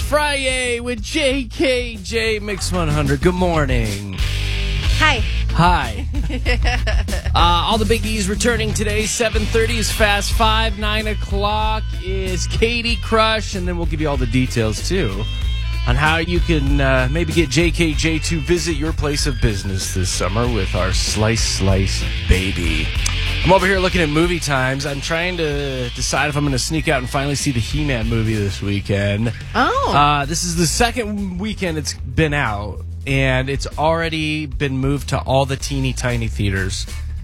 Friday with JKJ Mix 100. Good morning. Hi. Hi. All the biggies returning today. 7:30 is Fast 5. 9 o'clock is Katie Crush. And then we'll give you all the details, too, on how you can maybe get JKJ to visit your place of business this summer with our Slice Baby. I'm over here looking at movie times. I'm trying to decide if I'm going to sneak out and finally see the He-Man movie this weekend. Oh. This is the second weekend it's been out, and it's already been moved to all the teeny tiny theaters.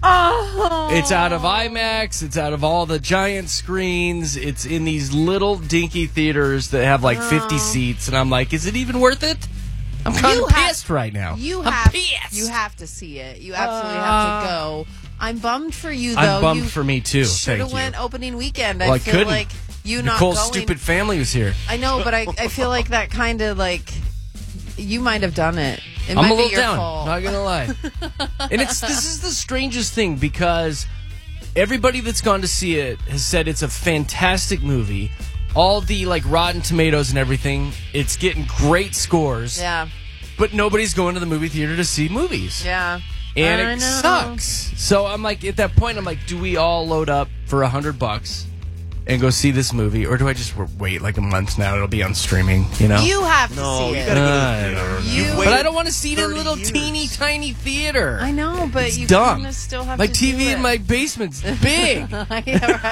Oh. It's out of IMAX. It's out of all the giant screens. It's in these little dinky theaters that have like 50 seats, and I'm like, is it even worth it? I'm kind of pissed right now. You I'm have pissed. You have to see it. You absolutely have to go. I'm bummed for you, though. I'm bummed for me, too. Should Thank have you. went opening weekend. Well, I feel couldn't. like you not Nicole's going. stupid family was here. I know, but I feel like that kind of like you might have done it. It I'm might a little be your down. fault. Not gonna lie. And this is the strangest thing because everybody that's gone to see it has said it's a fantastic movie. All the like Rotten Tomatoes and everything, it's getting great scores. Yeah. But nobody's going to the movie theater to see movies. Yeah. And I it know. sucks. So I'm like, at that point, I'm like, do we all load up for $100 and go see this movie, or do I just wait like a month now? It'll be on streaming, you know. You have to see you it. gotta go to I the don't theater. know. You- But I don't want to see it in a 30 little years. teeny tiny theater. I know, but It's you dumb. kind of still have My to TV do it. in my basement's big. Yeah, right.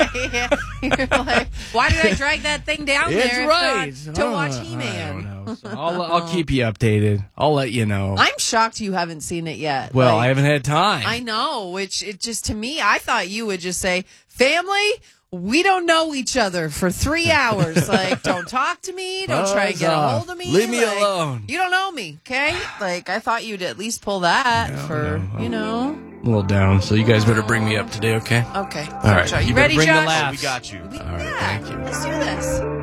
You're like, why did I drag that thing down It's there? if right. not to watch I don't He-Man. know. So I'll keep you updated. I'll let you know. I'm shocked you haven't seen it yet. Well, Like, I haven't had time. I know, which it just to me, I thought you would just say, family, we don't know each other for 3 hours. Like, don't talk to me. Don't try and get a hold of me. Leave me Like, alone. You don't know me, okay? Like, I thought you'd at least pull that you know. I'm a little down, so you guys better bring me up today, okay? Okay. All right. You You ready, better bring the Josh? laughs. We got you. All right, Yeah, thank you. let's do this.